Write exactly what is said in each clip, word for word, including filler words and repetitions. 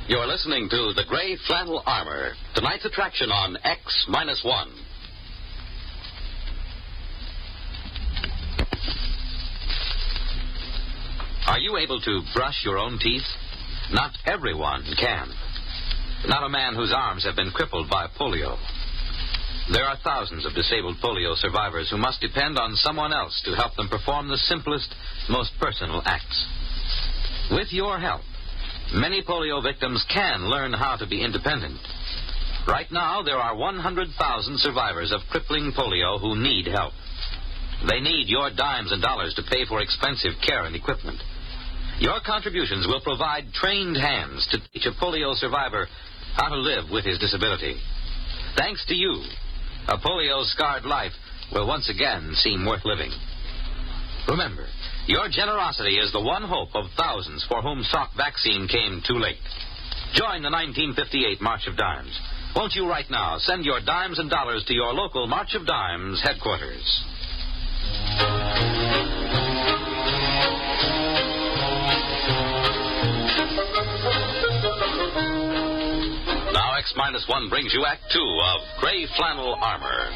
You're listening to The Gray Flannel Armor, tonight's attraction on X minus one. Are you able to brush your own teeth? Not everyone can. Not a man whose arms have been crippled by polio. There are thousands of disabled polio survivors who must depend on someone else to help them perform the simplest, most personal acts. With your help, many polio victims can learn how to be independent. Right now, there are one hundred thousand survivors of crippling polio who need help. They need your dimes and dollars to pay for expensive care and equipment. Your contributions will provide trained hands to teach a polio survivor how to live with his disability. Thanks to you, a polio-scarred life will once again seem worth living. Remember, your generosity is the one hope of thousands for whom Salk vaccine came too late. Join the nineteen fifty-eight March of Dimes. Won't you right now send your dimes and dollars to your local March of Dimes headquarters? Now X minus one brings you Act Two of Gray Flannel Armor.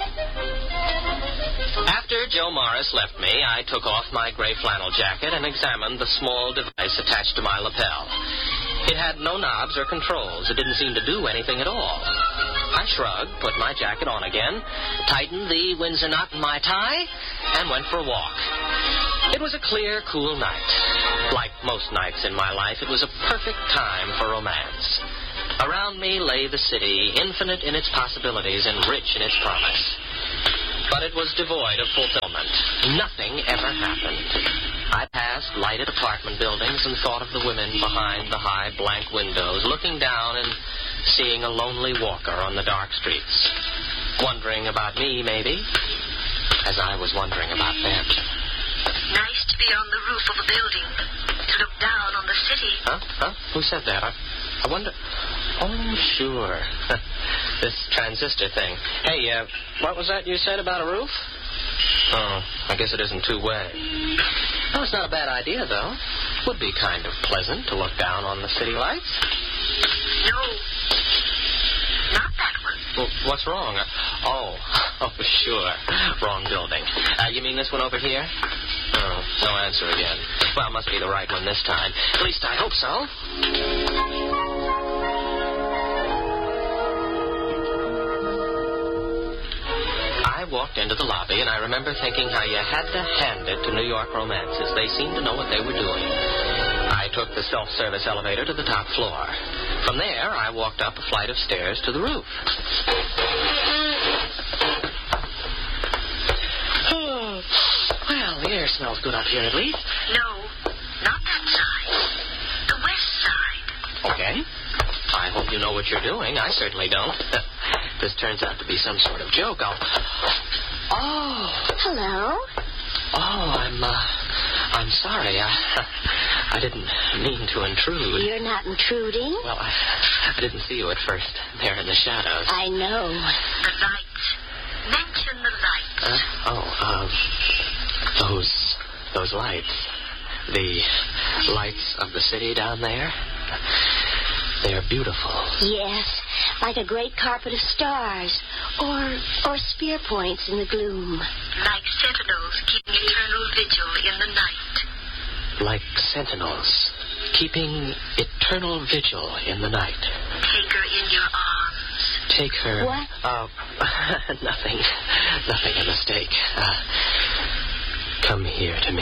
After Joe Morris left me, I took off my gray flannel jacket and examined the small device attached to my lapel. It had no knobs or controls. It didn't seem to do anything at all. I shrugged, put my jacket on again, tightened the Windsor knot in my tie, and went for a walk. It was a clear, cool night. Like most nights in my life, it was a perfect time for romance. Around me lay the city, infinite in its possibilities and rich in its promise. But it was devoid of fulfillment. Nothing ever happened. I passed lighted apartment buildings and thought of the women behind the high blank windows, looking down and seeing a lonely walker on the dark streets. Wondering about me, maybe, as I was wondering about them. Nice to be on the roof of a building, to look down on the city. Huh? Huh? Who said that? I, I wonder... Oh, sure. This transistor thing. Hey, uh, what was that you said about a roof? Oh, I guess it isn't two-way. No, it's not a bad idea, though. Would be kind of pleasant to look down on the city lights. No, not that one. Well, what's wrong? Uh, oh, oh, sure. Wrong building. Uh, you mean this one over here? Oh, no answer again. Well, it must be the right one this time. At least I hope so. I walked into the lobby, and I remember thinking how you had to hand it to New York romances. They seemed to know what they were doing. I took the self-service elevator to the top floor. From there, I walked up a flight of stairs to the roof. Oh, well, the air smells good up here at least. No, not that side. The west side. Okay. I hope you know what you're doing. I certainly don't. This turns out to be some sort of joke. I'll... Oh. Hello. Oh, I'm, uh, I'm sorry. I, I didn't mean to intrude. You're not intruding. Well, I, I didn't see you at first, there in the shadows. I know. The lights. Mention the lights. Uh, oh, uh, those, those lights. The lights of the city down there. They're beautiful. Yes, like a great carpet of stars, or or spear points in the gloom. Like sentinels keeping eternal vigil in the night. Like sentinels keeping eternal vigil in the night. Take her in your arms. Take her... What? Uh, nothing. Nothing a mistake. Uh, come here to me.